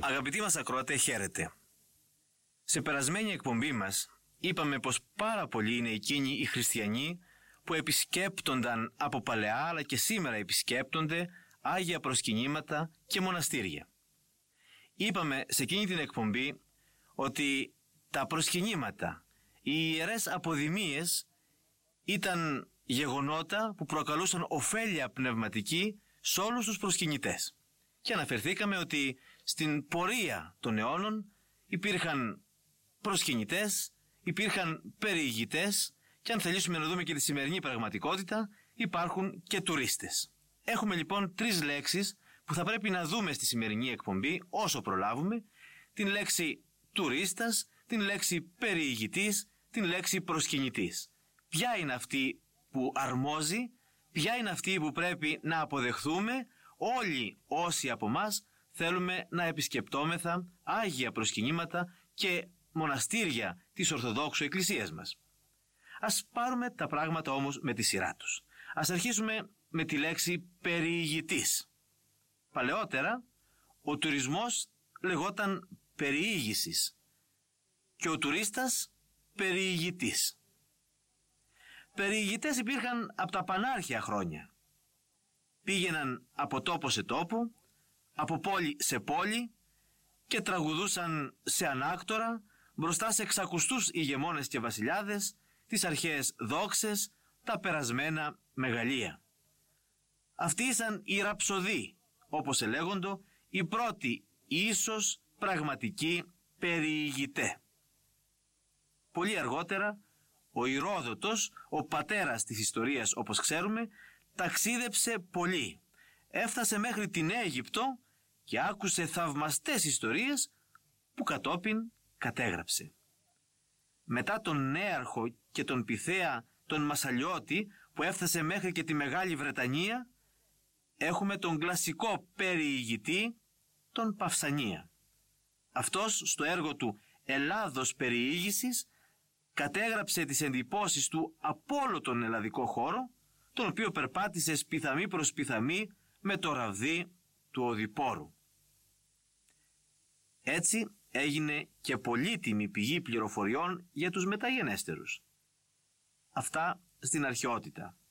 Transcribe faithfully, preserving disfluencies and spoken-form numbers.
Αγαπητοί μας ακροατές, χαίρετε. Σε περασμένη εκπομπή μας είπαμε πως πάρα πολλοί είναι εκείνοι οι χριστιανοί που επισκέπτονταν από παλαιά αλλά και σήμερα επισκέπτονται άγια προσκυνήματα και μοναστήρια. Είπαμε σε εκείνη την εκπομπή ότι τα προσκυνήματα, οι ιερές αποδημίες ήταν γεγονότα που προκαλούσαν ωφέλεια πνευματική σε όλους τους προσκυνητές. Και αναφερθήκαμε ότι στην πορεία των αιώνων υπήρχαν προσκυνητές, υπήρχαν περιηγητές και αν θελήσουμε να δούμε και τη σημερινή πραγματικότητα υπάρχουν και τουρίστες. Έχουμε λοιπόν τρεις λέξεις που θα πρέπει να δούμε στη σημερινή εκπομπή όσο προλάβουμε: την λέξη τουρίστας, την λέξη περιηγητής, την λέξη προσκυνητής. Ποια είναι αυτή που αρμόζει, ποια είναι αυτή που πρέπει να αποδεχθούμε όλοι όσοι από μας θέλουμε να επισκεπτόμεθα άγια προσκυνήματα και μοναστήρια της Ορθοδόξου Εκκλησίας μας. Ας πάρουμε τα πράγματα όμως με τη σειρά τους. Ας αρχίσουμε με τη λέξη περιηγητής. Παλαιότερα ο τουρισμός λεγόταν περιήγησης και ο τουρίστας περιηγητής. Περιηγητές υπήρχαν από τα πανάρχια χρόνια. Πήγαιναν από τόπο σε τόπο, από πόλη σε πόλη και τραγουδούσαν σε ανάκτορα μπροστά σε εξακουστούς ηγεμόνες και βασιλιάδες τις αρχαίες δόξες, τα περασμένα μεγαλεία. Αυτοί ήσαν οι ραψοδοί, όπως ελέγοντο, οι πρώτοι ίσως πραγματικοί περιηγητέ. Πολύ αργότερα ο Ηρόδοτος, ο πατέρας της ιστορίας όπως ξέρουμε, ταξίδεψε πολύ. Έφτασε μέχρι την Αίγυπτο και άκουσε θαυμαστές ιστορίες που κατόπιν κατέγραψε. Μετά τον Νέαρχο και τον Πυθέα τον Μασσαλιώτη που έφτασε μέχρι και τη Μεγάλη Βρετανία, έχουμε τον κλασικό περιηγητή τον Παυσανία. Αυτός στο έργο του «Ελλάδος περιήγησης» κατέγραψε τις εντυπώσεις του από όλο τον ελλαδικό χώρο, τον οποίο περπάτησε σπιθαμή προς σπιθαμή με το ραβδί του Οδυπόρου. Έτσι έγινε και πολύτιμη πηγή πληροφοριών για τους μεταγενέστερους. Αυτά στην αρχαιότητα.